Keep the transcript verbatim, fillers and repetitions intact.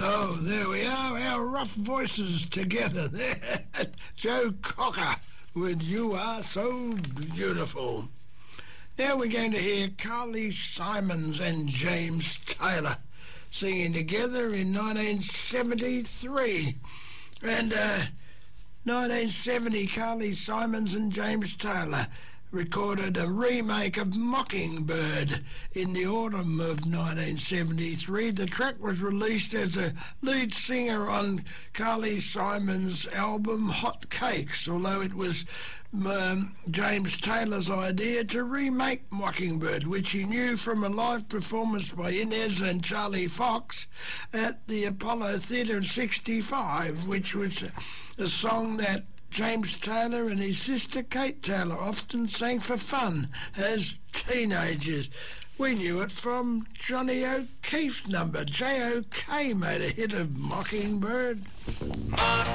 Oh, there we are, our rough voices together there. Joe Cocker with You Are So Beautiful. Now we're going to hear Carly Simons and James Taylor singing together in nineteen seventy-three. And uh, nineteen seventy, Carly Simons and James Taylor recorded a remake of Mockingbird in the autumn of nineteen seventy-three. The track was released as a lead singer on Carly Simons' album Hot Cakes, although it was um, James Taylor's idea to remake Mockingbird, which he knew from a live performance by Inez and Charlie Fox at the Apollo Theatre in sixty-five, which was a song that James Taylor and his sister Kate Taylor often sang for fun as teenagers. We knew it from Johnny O'Keefe's number. J O K made a hit of Mockingbird.